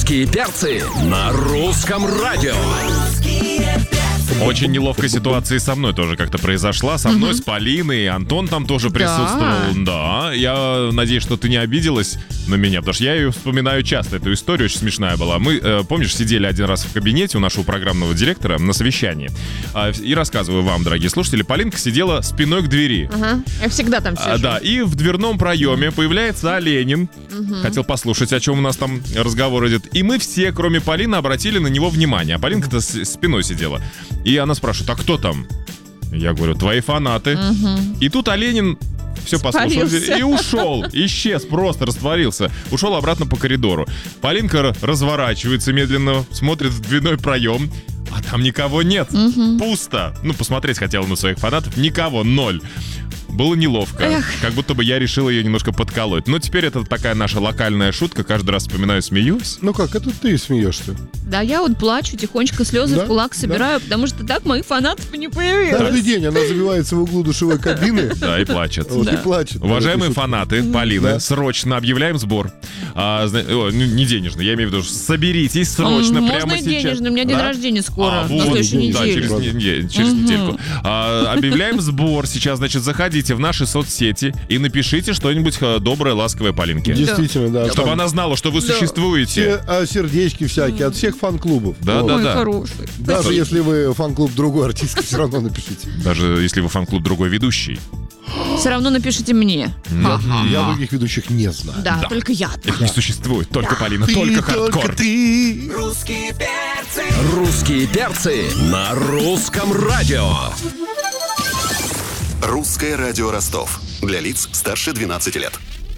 Русские перцы на русском радио. Очень неловкая ситуация со мной тоже как-то произошла. Со мной, с Полиной, Антон там тоже присутствовал. Да, я надеюсь, что ты не обиделась на меня, потому что я ее вспоминаю часто. Эту историю очень смешная была. Мы, помнишь, сидели один раз в кабинете у нашего программного директора на совещании. И рассказываю вам, дорогие слушатели, Полинка сидела спиной к двери. Я всегда там сижу. Да, и в дверном проеме появляется Оленин. Хотел послушать, о чем у нас там разговор идет. И мы все, кроме Полины, обратили на него внимание. А Полинка-то спиной сидела. И она спрашивает, а кто там? Я говорю, твои фанаты. И тут Оленин все послушал и ушел. Исчез, просто растворился. Ушел обратно по коридору. Полинка разворачивается медленно, смотрит в дверной проем. А там никого нет. Пусто. Ну, посмотреть хотела на своих фанатов. Никого, ноль. Было неловко. Как будто бы я решил ее немножко подколоть. Но теперь это такая наша локальная шутка. Каждый раз вспоминаю, смеюсь. Ну как, это ты смеешься? Да, я вот плачу, тихонечко слезы в кулак собираю, потому что так моих фанатов не появилось. Каждый день она забивается в углу душевой кабины. Да, и плачет. Вот и плачет. Уважаемые фанаты Полины, срочно объявляем сбор. Не денежный, я имею в виду, соберитесь срочно прямо сейчас. Можно и денежный, у меня день рождения скоро, на следующей Да, неделе. через недельку. Объявляем сбор сейчас, значит, заходите в наши соцсети и напишите что-нибудь доброе, ласковое Полинке. Действительно, да. Чтобы она знала, что вы существуете. Все сердечки всякие от всех фан-клубов. Да. Хороший. Даже если вы фан-клуб другой артистки, все равно напишите. Даже если вы фан-клуб другой ведущий. Все равно напишите мне. Я других ведущих не знаю. Да, только я. Их не существует, только Полина, только хардкор. ты. Русские перцы. Русские перцы на русском радио. Русское радио Ростов. Для лиц старше 12 лет.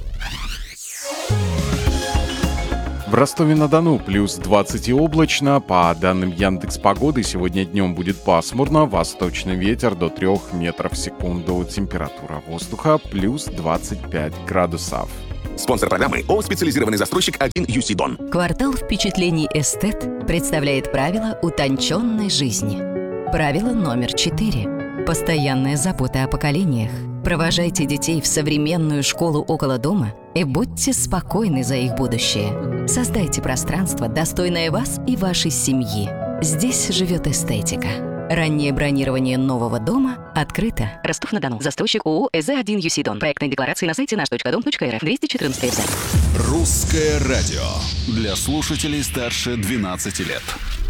В Ростове-на-Дону плюс 20 и облачно. По данным Яндекс.Погоды, сегодня днем будет пасмурно. Восточный ветер до 3 метров в секунду. Температура воздуха плюс 25 градусов. Спонсор программы ООО «Специализированный застройщик 1UC Дон». Квартал впечатлений «Эстет» представляет правила утонченной жизни. Правило номер 4. Постоянная забота о поколениях. Провожайте детей в современную школу около дома и будьте спокойны за их будущее. Создайте пространство, достойное вас и вашей семьи. Здесь живет эстетика. Раннее бронирование нового дома открыто. Ростов-на-Дону. Застройщик ООО «ЭЗ1 ЮСИ Дон». Проектная декларация на сайте наш.дом.рф. 214 ФЗ. Русское радио. Для слушателей старше 12 лет.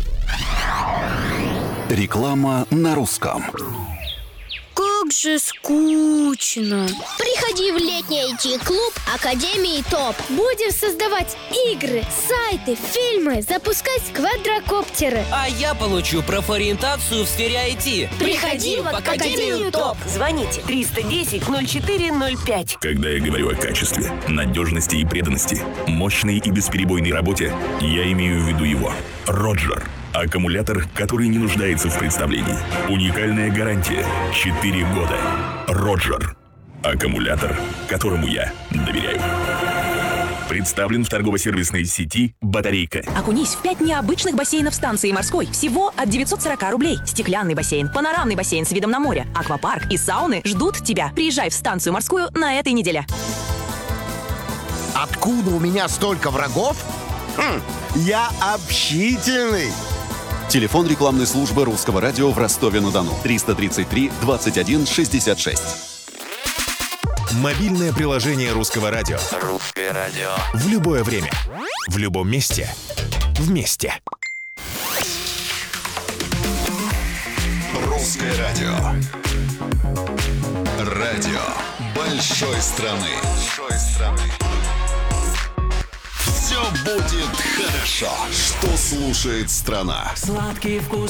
Реклама на русском. Как же скучно. Приходи в летний IT-клуб Академии ТОП. Будем создавать игры, сайты, фильмы, запускать квадрокоптеры. А я получу профориентацию в сфере IT. Приходи в Академию ТОП. Звоните 310-0405. Когда я говорю о качестве, надежности и преданности, мощной и бесперебойной работе, я имею в виду его. Роджер. Аккумулятор, который не нуждается в представлении. Уникальная гарантия. 4 года. Роджер. Аккумулятор, которому я доверяю. Представлен в торгово-сервисной сети «Батарейка». Окунись в 5 необычных бассейнов станции морской. Всего от 940 рублей. Стеклянный бассейн, панорамный бассейн с видом на море, аквапарк и сауны ждут тебя. Приезжай в станцию морскую на этой неделе. Откуда у меня столько врагов? Я общительный. Телефон рекламной службы Русского радио в Ростове-на-Дону. 333 21 66. Мобильное приложение Русского радио. Русское радио. В любое время. В любом месте. Вместе. Русское радио. Радио большой страны. Все будет хорошо. Что слушает страна? Сладкий вкус